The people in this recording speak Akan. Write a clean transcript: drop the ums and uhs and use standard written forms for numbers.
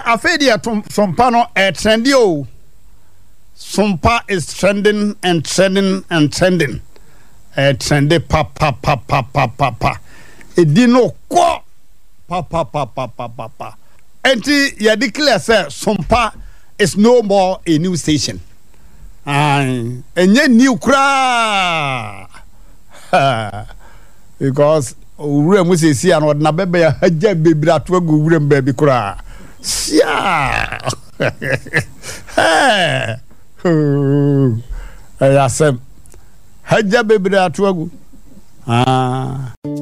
afedia sompa no trendy o. Sompa is trending and trending and trending. Trendy pa. Edino ko pa. Enti ya declare say sompa is no more a new station. Enye new kra. Because ure mu se si an na bebe ya haja bebira to agu ure mba bi kra. Sia. Ayasem haja bebira to agu.